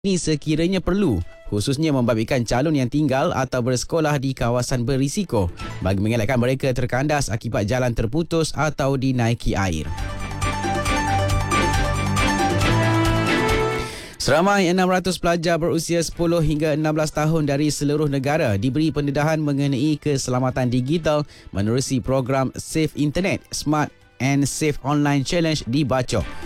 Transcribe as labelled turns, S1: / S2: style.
S1: ini sekiranya perlu, khususnya membabitkan calon yang tinggal atau bersekolah di kawasan berisiko bagi mengelakkan mereka terkandas akibat jalan terputus atau dinaiki air. Seramai 600 pelajar berusia 10 hingga 16 tahun dari seluruh negara diberi pendedahan mengenai keselamatan digital menerusi program Safe Internet, Smart and Safe Online Challenge di Bacoh.